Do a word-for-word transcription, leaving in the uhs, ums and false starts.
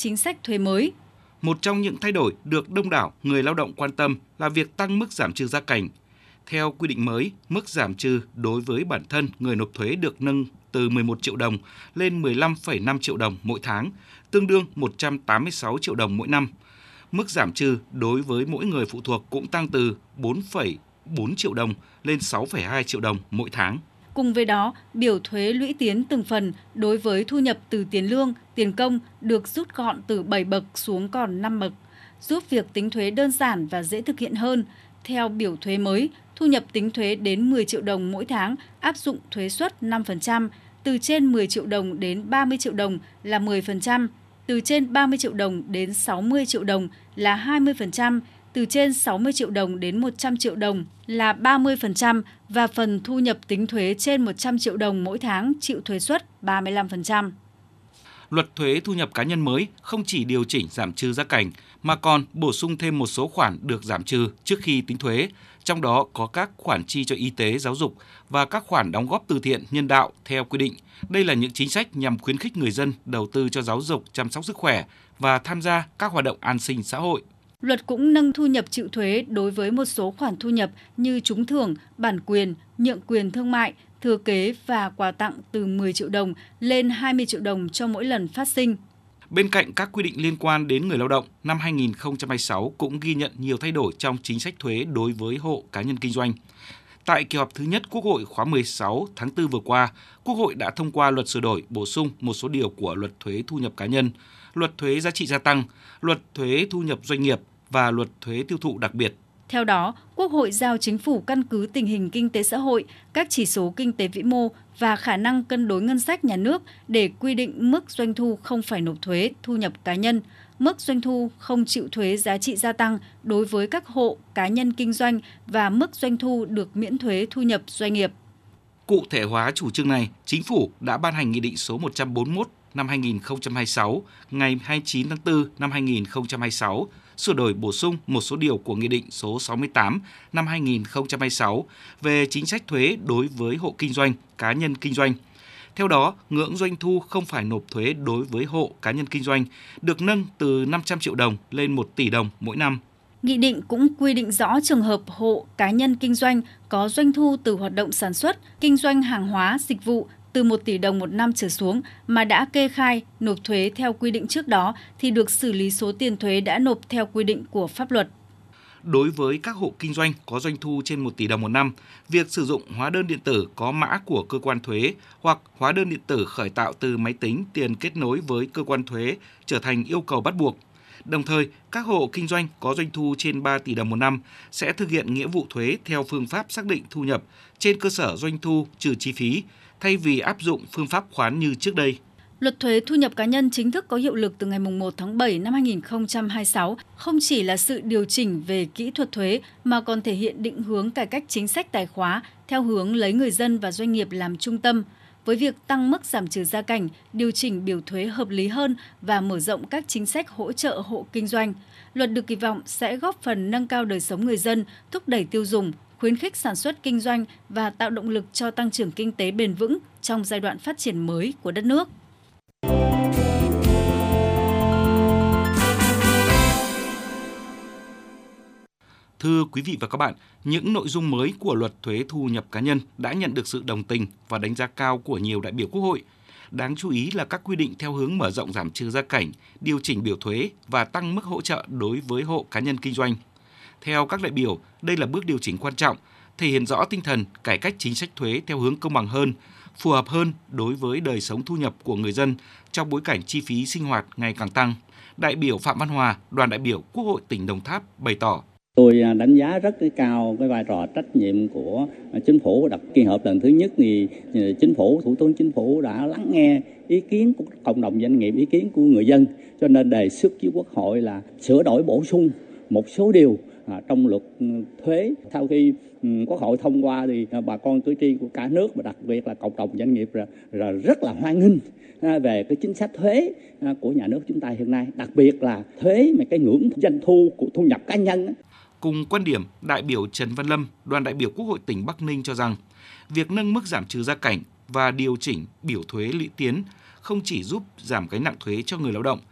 chính sách thuế mới. Một trong những thay đổi được đông đảo người lao động quan tâm là việc tăng mức giảm trừ gia cảnh. Theo quy định mới, mức giảm trừ đối với bản thân người nộp thuế được nâng từ mười một triệu đồng lên mười lăm phẩy năm triệu đồng mỗi tháng, tương đương một trăm tám mươi sáu triệu đồng mỗi năm. Mức giảm trừ đối với mỗi người phụ thuộc cũng tăng từ bốn phẩy bốn triệu đồng lên sáu phẩy hai triệu đồng mỗi tháng. Cùng với đó, biểu thuế lũy tiến từng phần đối với thu nhập từ tiền lương, tiền công được rút gọn từ bảy bậc xuống còn năm bậc, giúp việc tính thuế đơn giản và dễ thực hiện hơn. Theo biểu thuế mới, thu nhập tính thuế đến mười triệu đồng mỗi tháng áp dụng thuế suất năm phần trăm, từ trên mười triệu đồng đến ba mươi triệu đồng là mười phần trăm, từ trên ba mươi triệu đồng đến sáu mươi triệu đồng là hai mươi phần trăm, từ trên sáu mươi triệu đồng đến một trăm triệu đồng là ba mươi phần trăm và phần thu nhập tính thuế trên một trăm triệu đồng mỗi tháng chịu thuế suất ba mươi lăm phần trăm. Luật thuế thu nhập cá nhân mới không chỉ điều chỉnh giảm trừ gia cảnh mà còn bổ sung thêm một số khoản được giảm trừ trước khi tính thuế, trong đó có các khoản chi cho y tế, giáo dục và các khoản đóng góp từ thiện, nhân đạo theo quy định. Đây là những chính sách nhằm khuyến khích người dân đầu tư cho giáo dục, chăm sóc sức khỏe và tham gia các hoạt động an sinh xã hội. Luật cũng nâng thu nhập chịu thuế đối với một số khoản thu nhập như trúng thưởng, bản quyền, nhượng quyền thương mại, thừa kế và quà tặng từ mười triệu đồng lên hai mươi triệu đồng cho mỗi lần phát sinh. Bên cạnh các quy định liên quan đến người lao động, năm hai nghìn không trăm hai mươi sáu cũng ghi nhận nhiều thay đổi trong chính sách thuế đối với hộ cá nhân kinh doanh. Tại kỳ họp thứ nhất Quốc hội khóa mười sáu tháng tư vừa qua, Quốc hội đã thông qua luật sửa đổi bổ sung một số điều của luật thuế thu nhập cá nhân, luật thuế giá trị gia tăng, luật thuế thu nhập doanh nghiệp và luật thuế tiêu thụ đặc biệt. Theo đó, Quốc hội giao Chính phủ căn cứ tình hình kinh tế xã hội, các chỉ số kinh tế vĩ mô và khả năng cân đối ngân sách nhà nước để quy định mức doanh thu không phải nộp thuế thu nhập cá nhân, mức doanh thu không chịu thuế giá trị gia tăng đối với các hộ cá nhân kinh doanh và mức doanh thu được miễn thuế thu nhập doanh nghiệp. Cụ thể hóa chủ trương này, Chính phủ đã ban hành Nghị định số một trăm bốn mươi mốt năm hai nghìn không trăm hai mươi sáu ngày hai mươi chín tháng tư năm hai nghìn không trăm hai mươi sáu, sửa đổi bổ sung một số điều của Nghị định số sáu mươi tám năm hai nghìn không trăm hai mươi sáu về chính sách thuế đối với hộ kinh doanh, cá nhân kinh doanh. Theo đó, ngưỡng doanh thu không phải nộp thuế đối với hộ cá nhân kinh doanh được nâng từ năm trăm triệu đồng lên một tỷ đồng mỗi năm. Nghị định cũng quy định rõ trường hợp hộ cá nhân kinh doanh có doanh thu từ hoạt động sản xuất, kinh doanh hàng hóa, dịch vụ từ một tỷ đồng một năm trở xuống mà đã kê khai, nộp thuế theo quy định trước đó thì được xử lý số tiền thuế đã nộp theo quy định của pháp luật. Đối với các hộ kinh doanh có doanh thu trên một tỷ đồng một năm, việc sử dụng hóa đơn điện tử có mã của cơ quan thuế hoặc hóa đơn điện tử khởi tạo từ máy tính tiền kết nối với cơ quan thuế trở thành yêu cầu bắt buộc. Đồng thời, các hộ kinh doanh có doanh thu trên ba tỷ đồng một năm sẽ thực hiện nghĩa vụ thuế theo phương pháp xác định thu nhập trên cơ sở doanh thu trừ chi phí, thay vì áp dụng phương pháp khoán như trước đây. Luật thuế thu nhập cá nhân chính thức có hiệu lực từ ngày mùng một tháng bảy năm hai nghìn không trăm hai mươi sáu không chỉ là sự điều chỉnh về kỹ thuật thuế mà còn thể hiện định hướng cải cách chính sách tài khóa theo hướng lấy người dân và doanh nghiệp làm trung tâm. Với việc tăng mức giảm trừ gia cảnh, điều chỉnh biểu thuế hợp lý hơn và mở rộng các chính sách hỗ trợ hộ kinh doanh, luật được kỳ vọng sẽ góp phần nâng cao đời sống người dân, thúc đẩy tiêu dùng, khuyến khích sản xuất kinh doanh và tạo động lực cho tăng trưởng kinh tế bền vững trong giai đoạn phát triển mới của đất nước. Thưa quý vị và các bạn, những nội dung mới của luật thuế thu nhập cá nhân đã nhận được sự đồng tình và đánh giá cao của nhiều đại biểu Quốc hội. Đáng chú ý là các quy định theo hướng mở rộng giảm trừ gia cảnh, điều chỉnh biểu thuế và tăng mức hỗ trợ đối với hộ cá nhân kinh doanh. Theo các đại biểu, đây là bước điều chỉnh quan trọng, thể hiện rõ tinh thần cải cách chính sách thuế theo hướng công bằng hơn, phù hợp hơn đối với đời sống thu nhập của người dân trong bối cảnh chi phí sinh hoạt ngày càng tăng. Đại biểu Phạm Văn Hòa, đoàn đại biểu Quốc hội tỉnh Đồng Tháp bày tỏ: Tôi đánh giá rất cao cái vai trò trách nhiệm của chính phủ. Đặc kỳ họp lần thứ nhất thì chính phủ, thủ tướng chính phủ đã lắng nghe ý kiến của cộng đồng doanh nghiệp, ý kiến của người dân, cho nên đề xuất với Quốc hội là sửa đổi bổ sung một số điều trong luật thuế. Sau khi Quốc hội thông qua thì bà con cử tri của cả nước và đặc biệt là cộng đồng doanh nghiệp là rất là hoan nghênh về cái chính sách thuế của nhà nước chúng ta hiện nay, đặc biệt là thuế mà cái ngưỡng doanh thu của thu nhập cá nhân. Cùng quan điểm, đại biểu Trần Văn Lâm, đoàn đại biểu Quốc hội tỉnh Bắc Ninh cho rằng, việc nâng mức giảm trừ gia cảnh và điều chỉnh biểu thuế lũy tiến không chỉ giúp giảm gánh nặng thuế cho người lao động